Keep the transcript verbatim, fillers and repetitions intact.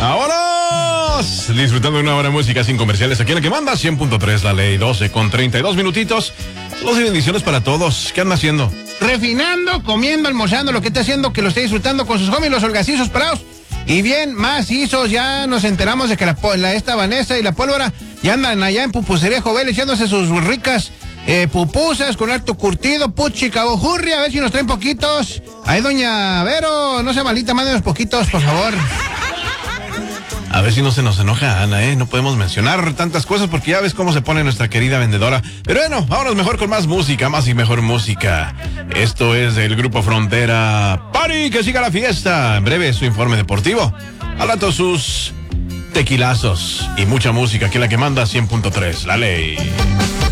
¡Vámonos! Disfrutando de una hora de música sin comerciales aquí en la que manda cien punto tres, la ley doce con treinta y dos minutitos. Saludos y bendiciones para todos. ¿Qué anda haciendo? Refinando, comiendo, almorzando, lo que está haciendo, que lo esté disfrutando con sus homies, los holgazizos parados. Y bien, macizos, ya nos enteramos de que la, la esta Vanessa y la Pólvora ya andan allá en Pupusería Jovel echándose sus ricas eh, pupusas con harto curtido, puchi, cabojurri, a ver si nos traen poquitos. Ahí, doña Vero, no sea malita, mándenos poquitos, por favor. A ver si no se nos enoja Ana, ¿eh? No podemos mencionar tantas cosas porque ya ves cómo se pone nuestra querida vendedora. Pero bueno, vámonos mejor con más música, más y mejor música. Esto es el Grupo Frontera. ¡Party! ¡Que siga la fiesta! En breve su informe deportivo. Al rato sus tequilazos y mucha música, que es la que manda cien punto tres, la ley.